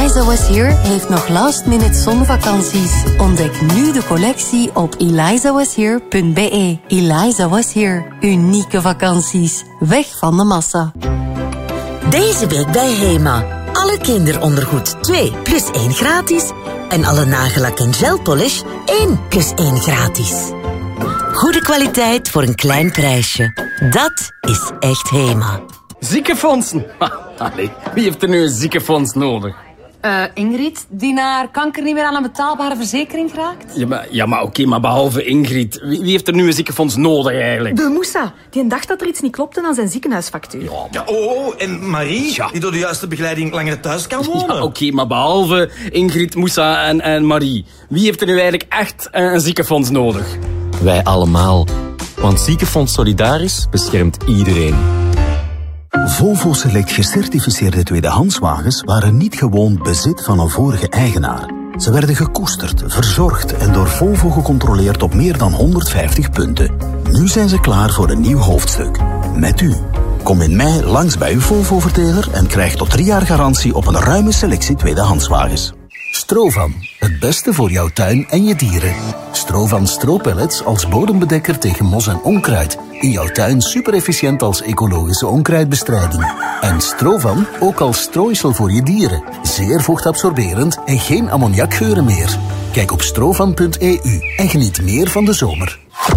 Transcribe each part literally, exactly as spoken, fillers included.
Eliza Was Here heeft nog last-minute zonvakanties. Ontdek nu de collectie op eliza was here punt b e. Eliza Was Here. Unieke vakanties. Weg van de massa. Deze week bij Hema. Alle kinderondergoed twee plus één gratis. En alle nagellak en gelpolish één plus één gratis. Goede kwaliteit voor een klein prijsje. Dat is echt Hema. Ziekenfondsen? Allee, wie heeft er nu een ziekenfonds nodig? Uh, Ingrid, die naar kanker niet meer aan een betaalbare verzekering geraakt? Ja, maar, ja, maar oké, okay, maar behalve Ingrid, wie, wie heeft er nu een ziekenfonds nodig eigenlijk? De Moussa, die dacht dat er iets niet klopte aan zijn ziekenhuisfactuur. Ja, ja oh, en Marie, ja. die door de juiste begeleiding langer thuis kan wonen. Ja, oké, okay, maar behalve Ingrid, Moussa en, en Marie, wie heeft er nu eigenlijk echt een, een ziekenfonds nodig? Wij allemaal. Want Ziekenfonds Solidaris beschermt iedereen. Volvo Select gecertificeerde tweedehandswagens waren niet gewoon bezit van een vorige eigenaar. Ze werden gekoesterd, verzorgd en door Volvo gecontroleerd op meer dan honderdvijftig punten. Nu zijn ze klaar voor een nieuw hoofdstuk. Met u. Kom in mei langs bij uw Volvo-verteler en krijg tot drie jaar garantie op een ruime selectie tweedehandswagens. Strovan, het beste voor jouw tuin en je dieren. Strovan stropellets als bodembedekker tegen mos en onkruid. In jouw tuin super efficiënt als ecologische onkruidbestrijding. En Strovan ook als strooisel voor je dieren. Zeer vochtabsorberend en geen ammoniakgeuren meer. Kijk op strovan punt e u en geniet meer van de zomer.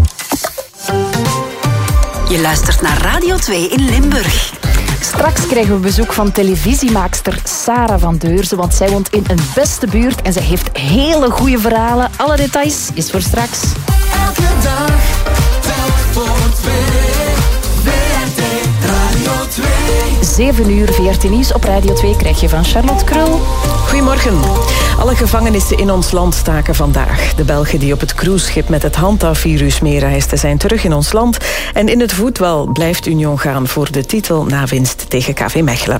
Je luistert naar Radio twee in Limburg. Straks krijgen we bezoek van televisiemaakster Sarah van Deurzen, want zij woont in een beste buurt en zij heeft hele goede verhalen. Alle details is voor straks. Elke dag, telk voor twee. V R T Radio twee. zeven uur V R T Nieuws op Radio twee krijg je van Charlotte Krul. Goedemorgen. Alle gevangenissen in ons land staken vandaag. De Belgen die op het cruiseschip met het hantavirus meereisden zijn terug in ons land. En in het voetbal blijft Union gaan voor de titel na winst tegen K V Mechelen.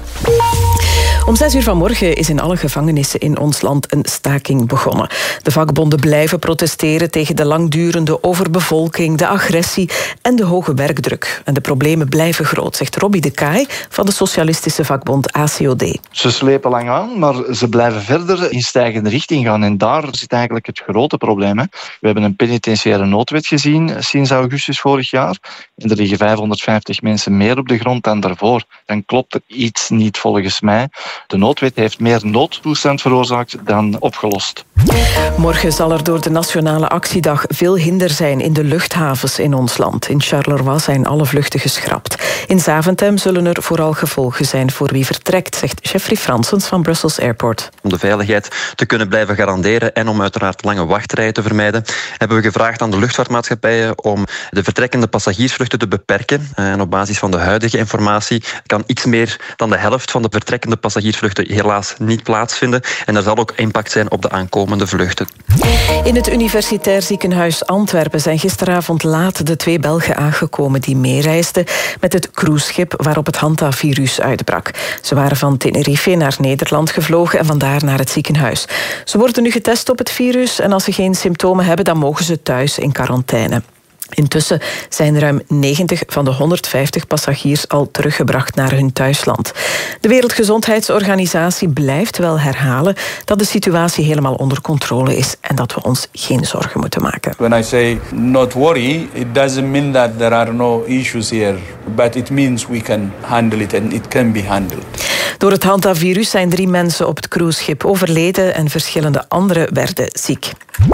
Om zes uur vanmorgen is in alle gevangenissen in ons land een staking begonnen. De vakbonden blijven protesteren tegen de langdurende overbevolking, de agressie en de hoge werkdruk. En de problemen blijven groot, zegt Robbie de Kaai van de socialistische vakbond A C O D. Ze slepen lang aan, maar ze blijven verder in stijgende richting gaan. En daar zit eigenlijk het grote probleem. Hè. We hebben een penitentiaire noodwet gezien sinds augustus vorig jaar. En er liggen vijfhonderdvijftig mensen meer op de grond dan daarvoor. Dan klopt er iets niet volgens mij. De noodwet heeft meer noodtoestand veroorzaakt dan opgelost. Morgen zal er door de Nationale Actiedag veel hinder zijn in de luchthavens in ons land. In Charleroi zijn alle vluchten geschrapt. In Zaventem zullen er vooral gevolgen zijn voor wie vertrekt, zegt Jeffrey Fransens van Brussels Airport. Om de veiligheid te kunnen blijven garanderen en om uiteraard lange wachtrijen te vermijden, hebben we gevraagd aan de luchtvaartmaatschappijen om de vertrekkende passagiersvluchten te beperken. En op basis van de huidige informatie kan iets meer dan de helft van de vertrekkende passagiersvluchten helaas niet plaatsvinden. En er zal ook impact zijn op de aankomende vluchten. In het Universitair Ziekenhuis Antwerpen zijn gisteravond laat de twee Belgen aangekomen die meereisden met het cruiseschip waarop het hantavirus uitbrak. Ze waren van Tenerife naar Nederland gevlogen en vandaar naar het ziekenhuis. Ze worden nu getest op het virus en als ze geen symptomen hebben, dan mogen ze thuis in quarantaine. Intussen zijn ruim negentig van de honderdvijftig passagiers al teruggebracht naar hun thuisland. De Wereldgezondheidsorganisatie blijft wel herhalen dat de situatie helemaal onder controle is en dat we ons geen zorgen moeten maken. When I say not worry, it doesn't mean that there are no issues here, but it means we can handle it and it can be handled. Door het hantavirus zijn drie mensen op het cruiseschip overleden en verschillende anderen werden ziek.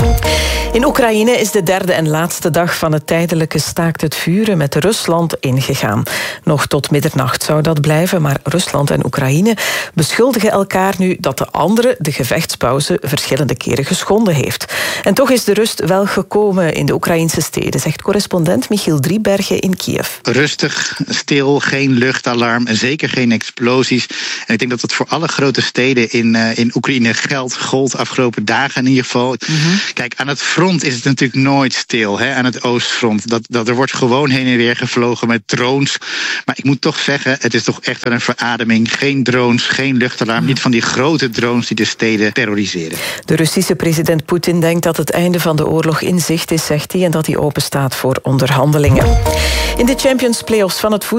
In Oekraïne is de derde en laatste dag van het tijdelijke staakt het vuren met Rusland ingegaan. Nog tot middernacht zou dat blijven, maar Rusland en Oekraïne beschuldigen elkaar nu dat de andere de gevechtspauze verschillende keren geschonden heeft. En toch is de rust wel gekomen in de Oekraïnse steden, zegt correspondent Michiel Driebergen in Kiev. Rustig, stil, geen luchtalarm en zeker geen explosies. En ik denk dat dat voor alle grote steden in, uh, in Oekraïne geldt, gold afgelopen dagen in ieder geval. Mm-hmm. Kijk, aan het front is het natuurlijk nooit stil, hè, aan het oostfront. Dat, dat, er wordt gewoon heen en weer gevlogen met drones. Maar ik moet toch zeggen, het is toch echt wel een verademing. Geen drones, geen luchtalarm, mm-hmm. niet van die grote drones die de steden terroriseren. De Russische president Poetin denkt dat het einde van de oorlog in zicht is, zegt hij, en dat hij open staat voor onderhandelingen. In de Champions Playoffs van het voetbal